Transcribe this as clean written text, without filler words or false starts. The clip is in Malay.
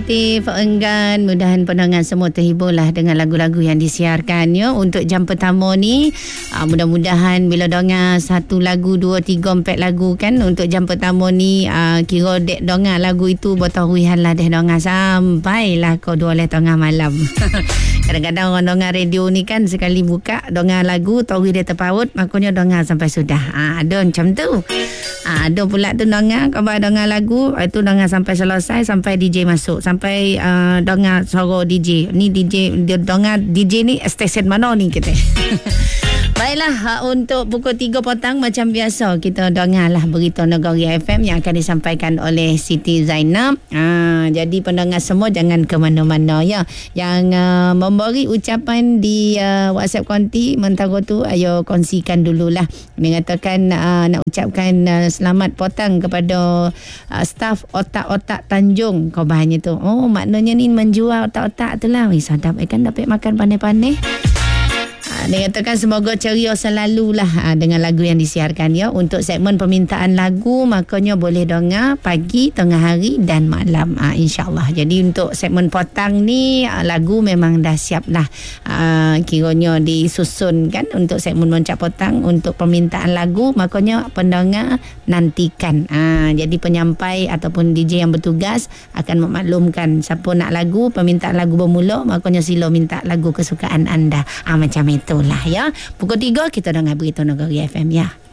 Latif, Enggan, mudahan pendengar semua terhiburlah dengan lagu-lagu yang disiarkan ya. Untuk jam pertama ni, mudah-mudahan bila dengar satu lagu, 2, 3, 4 lagu kan, untuk jam pertama ni kira dek dengar lagu itu bertahuihan lah dek dengar sampailah kau 2 tengah malam. Kadang-kadang orang dengar radio ni kan, sekali buka dengar lagu tahu dia terpaut, makanya dengar sampai sudah. Ada macam tu. Ada pula tu dengar khabar dengar lagu itu dengar sampai selesai, sampai DJ masuk, sampai dengar suara DJ. Ni DJ dia dengar DJ ni stesen mana ni kita. Baiklah, untuk pukul 3 petang macam biasa kita dengarlah berita Negeri FM yang akan disampaikan oleh Siti Zainab. Jadi pendengar semua jangan ke mana-mana ya. Yang memberi ucapan di WhatsApp konti mentara tu, ayo kongsikan dululah. Dia katakan nak ucapkan selamat petang kepada staf otak-otak Tanjung. Kau bahannya tu. Oh, maknanya ni menjual otak-otak tu lah. Sadap kan dapat makan pandai-pandai. Dia katakan semoga ceria selalulah dengan lagu yang disiarkan ya. Untuk segmen permintaan lagu, makanya boleh dengar pagi, tengah hari dan malam, insyaAllah. Jadi untuk segmen petang ni lagu memang dah siap lah, kiranya disusun kan untuk segmen Moncak Petang. Untuk permintaan lagu, makanya pendengar nantikan. Jadi penyampai ataupun DJ yang bertugas akan memaklumkan siapa nak lagu, permintaan lagu bermula, makanya sila minta lagu kesukaan anda. Macam itulah ya. Pukul 3 kita dengar berita Negeri FM ya.